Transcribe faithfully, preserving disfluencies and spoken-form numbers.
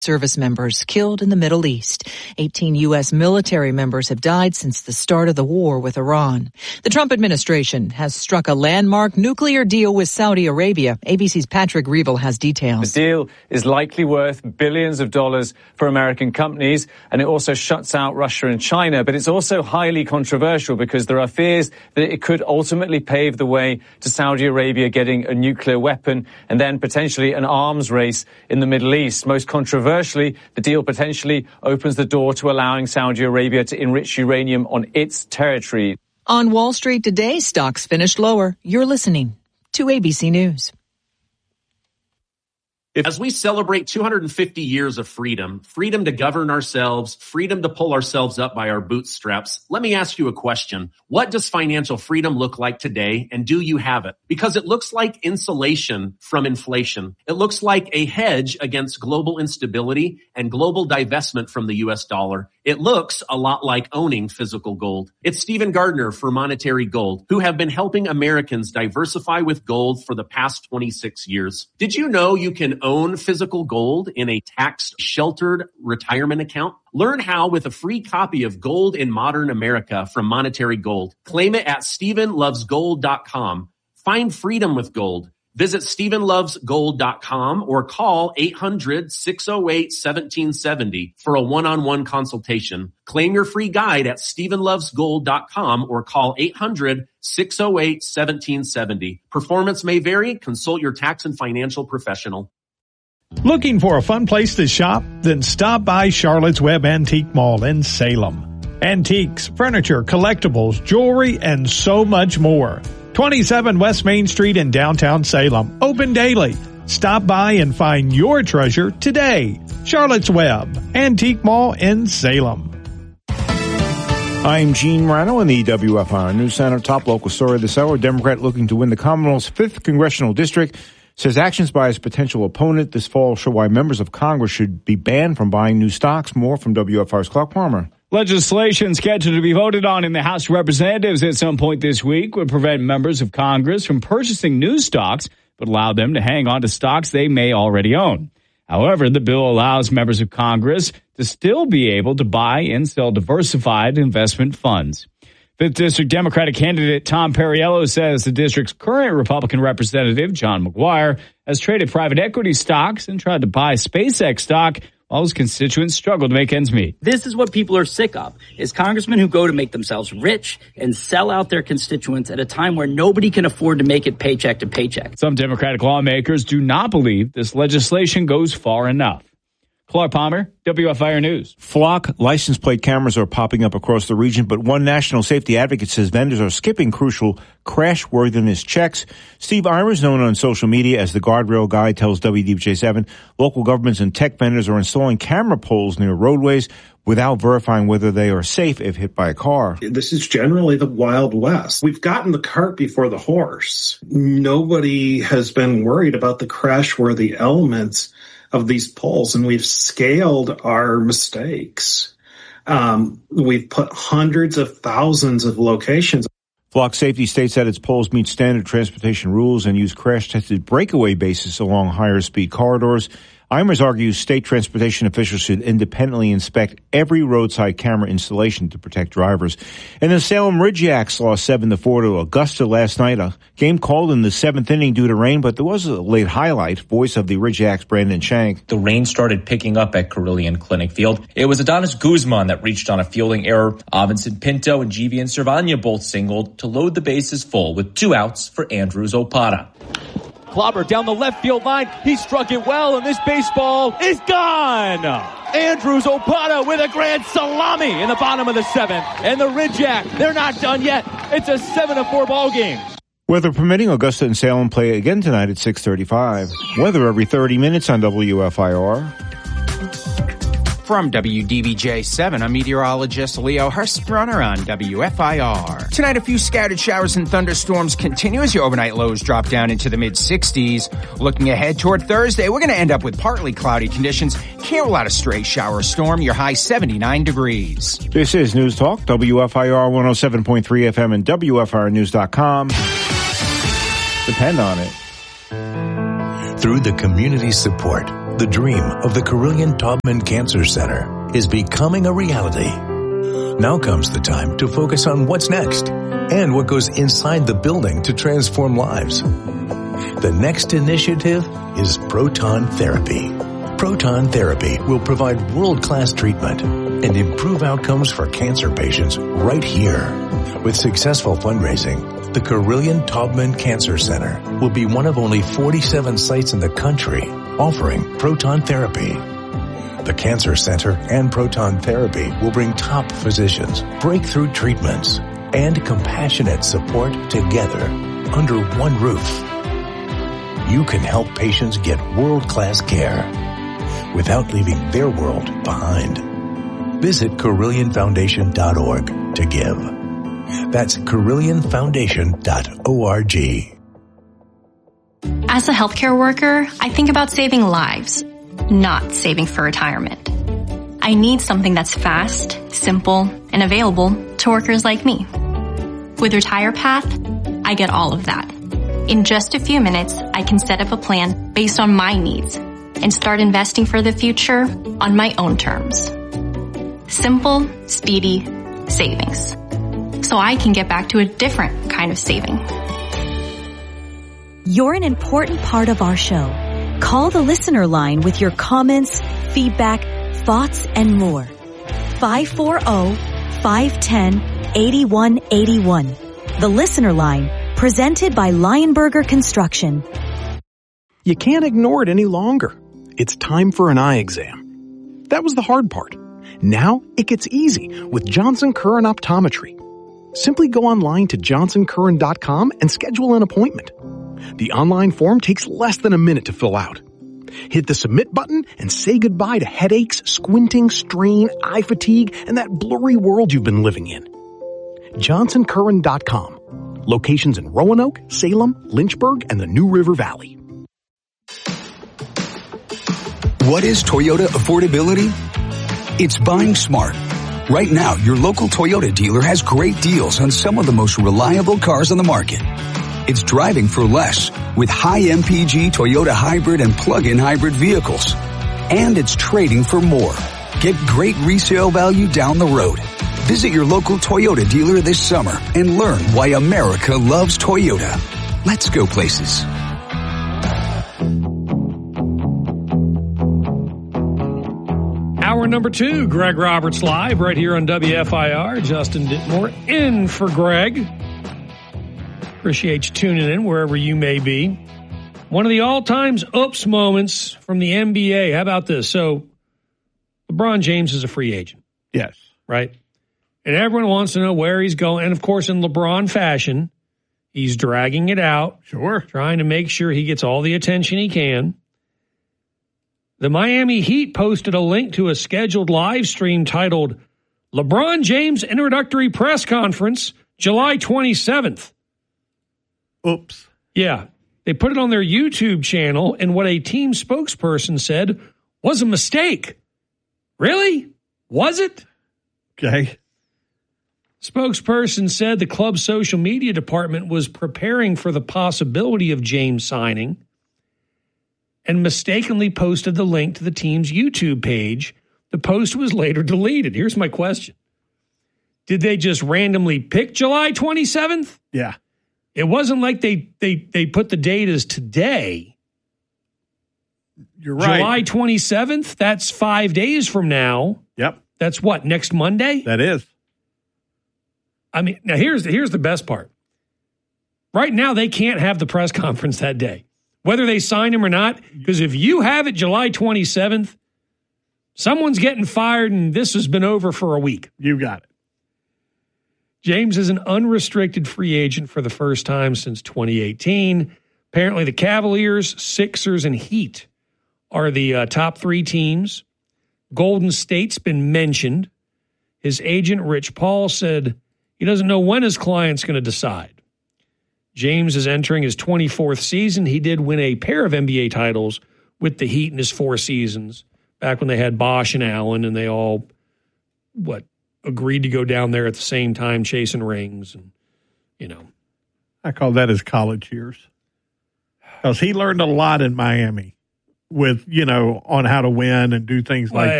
service members killed in the Middle East. eighteen U S military members have died since the start of the war with Iran. The Trump administration has struck a landmark nuclear deal with Saudi Arabia. A B C's Patrick Reevell has details. The deal is likely worth billions of dollars for American companies, and it also shuts out Russia and China. But it's also highly controversial because there are fears that it could ultimately pave the way to Saudi Arabia getting a nuclear weapon and then potentially an arms race in the Middle East. Most controversial Controversially, the deal potentially opens the door to allowing Saudi Arabia to enrich uranium on its territory. On Wall Street today, stocks finished lower. You're listening to A B C News. As we celebrate two hundred fifty years of freedom, freedom to govern ourselves, freedom to pull ourselves up by our bootstraps, let me ask you a question. What does financial freedom look like today, and do you have it? Because it looks like insulation from inflation. It looks like a hedge against global instability and global divestment from the U S dollar. It looks a lot like owning physical gold. It's Stephen Gardner for Monetary Gold, who have been helping Americans diversify with gold for the past twenty-six years. Did you know you can own physical gold in a tax-sheltered retirement account? Learn how with a free copy of Gold in Modern America from Monetary Gold. Claim it at stephen loves gold dot com. Find freedom with gold. Visit stephen loves gold dot com or call eight hundred, six oh eight, one seven seven oh for a one-on-one consultation. Claim your free guide at stephen loves gold dot com or call eight hundred, six oh eight, one seven seven oh. Performance may vary. Consult your tax and financial professional. Looking for a fun place to shop? Then stop by Charlotte's Web Antique Mall in Salem. Antiques, furniture, collectibles, jewelry, and so much more. twenty-seven West Main Street in downtown Salem. Open daily. Stop by and find your treasure today. Charlotte's Web Antique Mall in Salem. I'm Gene Rano in the W F I R News Center. Top local story this hour. Democrat looking to win the Commonwealth's fifth congressional district says actions by his potential opponent this fall show why members of Congress should be banned from buying new stocks. More from W F I R's Clark Palmer. Legislation scheduled to be voted on in the House of Representatives at some point this week would prevent members of Congress from purchasing new stocks, but allow them to hang on to stocks they may already own. However, the bill allows members of Congress to still be able to buy and sell diversified investment funds. Fifth District Democratic candidate Tom Perriello says the district's current Republican representative, John McGuire, has traded private equity stocks and tried to buy SpaceX stock while his constituents struggle to make ends meet. This is what people are sick of, is congressmen who go to make themselves rich and sell out their constituents at a time where nobody can afford to make it paycheck to paycheck. Some Democratic lawmakers do not believe this legislation goes far enough. Clark Palmer, W F I R News. Flock license plate cameras are popping up across the region, but one national safety advocate says vendors are skipping crucial crashworthiness checks. Steve Irons, known on social media as the guardrail guy, tells W D B J seven local governments and tech vendors are installing camera poles near roadways without verifying whether they are safe if hit by a car. This is generally the Wild West. We've gotten the cart before the horse. Nobody has been worried about the crashworthy elements of these poles, and we've scaled our mistakes. Um, we've put hundreds of thousands of locations. Flock Safety states that its poles meet standard transportation rules and use crash-tested breakaway bases along higher-speed corridors. Eimers argues state transportation officials should independently inspect every roadside camera installation to protect drivers. And the Salem Ridge Yaks lost seven to four to Augusta last night. A game called in the seventh inning due to rain, but there was a late highlight. Voice of the Ridge Yaks, Brandon Shank. The rain started picking up at Carillion Clinic Field. It was Adonis Guzman that reached on a fielding error. Avinson Pinto and Givian Cervania both singled to load the bases full with two outs for Andrews Opata. Clobber down the left field line. He struck it well, and this baseball is gone. Andrews Opata with a grand salami in the bottom of the seventh. And the Ridge Yak, they're not done yet. It's a seven to four ball game. Weather permitting, Augusta and Salem play again tonight at six thirty-five. Weather every thirty minutes on W F I R. From W D B J seven, I'm meteorologist Leo Hurstbrunner on W F I R. Tonight, a few scattered showers and thunderstorms continue as your overnight lows drop down into the mid-sixties. Looking ahead toward Thursday, we're going to end up with partly cloudy conditions. Can't rule out a stray shower or storm. Your high seventy-nine degrees. This is News Talk, W F I R one oh seven point three F M and W F I R news dot com. Depend on it. Through the community support, The dream of the Carilion-Taubman Cancer Center is becoming a reality. Now comes the time to focus on what's next and what goes inside the building to transform lives. The next initiative is proton therapy. Proton therapy will provide world-class treatment and improve outcomes for cancer patients right here. With successful fundraising, the Carilion-Taubman Cancer Center will be one of only forty-seven sites in the country offering proton therapy. The Cancer Center and proton therapy will bring top physicians, breakthrough treatments, and compassionate support together under one roof. You can help patients get world-class care without leaving their world behind. Visit Carilion Foundation dot org to give. That's Carilion Foundation dot org. As a healthcare worker, I think about saving lives, not saving for retirement. I need something that's fast, simple, and available to workers like me. With RetirePath, I get all of that. In just a few minutes, I can set up a plan based on my needs and start investing for the future on my own terms. Simple, speedy savings. So I can get back to a different kind of saving. You're an important part of our show. Call the listener line with your comments, feedback, thoughts, and more. five four zero, five one zero, eight one eight one. The listener line, presented by Lionberger Construction. You can't ignore it any longer. It's time for an eye exam. That was the hard part. Now it gets easy with Johnson Curran Optometry. Simply go online to johnson curran dot com and schedule an appointment. The online form takes less than a minute to fill out. Hit the submit button and say goodbye to headaches, squinting, strain, eye fatigue, and that blurry world you've been living in. johnson curran dot com. Locations in Roanoke, Salem, Lynchburg, and the New River Valley. What is Toyota affordability? It's buying smart. Right now, your local Toyota dealer has great deals on some of the most reliable cars on the market. It's driving for less with high M P G Toyota hybrid and plug-in hybrid vehicles. And it's trading for more. Get great resale value down the road. Visit your local Toyota dealer this summer and learn why America loves Toyota. Let's go places. Hour number two, Greg Roberts live right here on W F I R. Justin Ditmore in for Greg. Appreciate you tuning in wherever you may be. One of the all-time oops moments from the N B A. How about this? So LeBron James is a free agent. Yes. Right? And everyone wants to know where he's going. And, of course, in LeBron fashion, he's dragging it out. Sure. Trying to make sure he gets all the attention he can. The Miami Heat posted a link to a scheduled live stream titled LeBron James Introductory Press Conference, July twenty-seventh. Oops. Yeah. They put it on their YouTube channel, and what a team spokesperson said was a mistake. Really? Was it? Okay. Spokesperson said the club's social media department was preparing for the possibility of James signing and mistakenly posted the link to the team's YouTube page. The post was later deleted. Here's my question. Did they just randomly pick July twenty-seventh? Yeah. It wasn't like they they they put the date as today. You're right. July twenty-seventh, that's five days from now. Yep. That's what, next Monday? That is. I mean, now here's the, here's the best part. Right now, they can't have the press conference that day, whether they sign him or not, because if you have it July twenty-seventh, someone's getting fired and this has been over for a week. You got it. James is an unrestricted free agent for the first time since twenty eighteen. Apparently, the Cavaliers, Sixers, and Heat are the uh, top three teams. Golden State's been mentioned. His agent, Rich Paul, said he doesn't know when his client's going to decide. James is entering his twenty-fourth season. He did win a pair of N B A titles with the Heat in his four seasons, back when they had Bosh and Allen, and they all, what, agreed to go down there at the same time chasing rings. And, you know. I call that his college years. Because he learned a lot in Miami. with, you know, on how to win and do things Well, like